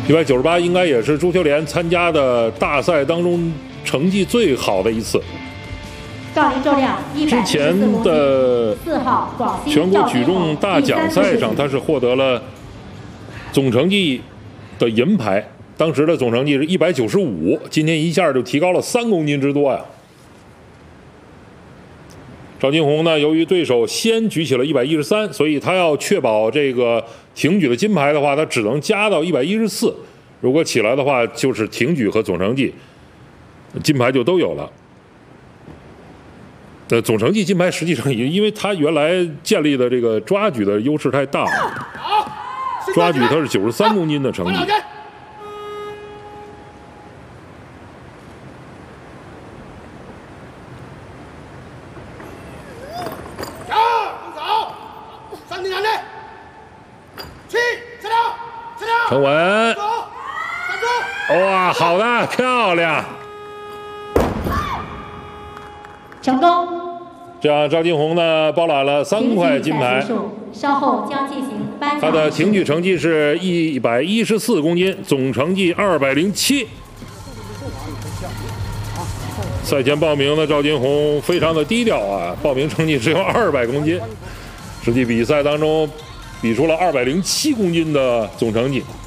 198应该也是朱秋莲参加的大赛当中成绩最好的一次。 杠铃重量114 之前的 4号广西全国举重大奖赛上，他是获得了总成绩的银牌，当时的总成绩是195，今天一下就提高了3公斤之多呀。赵金红呢，由于对手先举起了113，所以他要确保这个挺举的金牌的话，他只能加到114。如果起来的话，就是挺举和总成绩金牌就都有了。总成绩金牌实际上也因为他原来建立的这个抓举的优势太大了，抓举他是93公斤的成绩。陈文，哇，好的，漂亮， 成功。 这样赵金红呢包揽了3块金牌。 稍后将进行颁奖。 他的挺举成绩是114公斤，总成绩207。赛前报名的赵金红非常的低调啊，报名成绩只有200公斤，实际比赛当中比出了207公斤的总成绩。